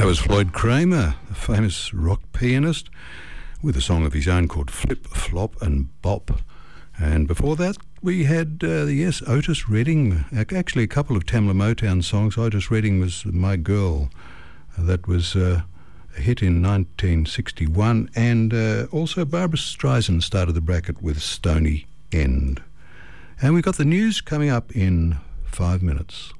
was Floyd Kramer, the famous rock pianist, with a song of his own called Flip, Flop and Bop. And before that, we had, Otis Redding. Actually, a couple of Tamla Motown songs. Otis Redding was My Girl. That was a hit in 1961. And also Barbra Streisand started the bracket with Stony End. And we've got the news coming up in 5 minutes.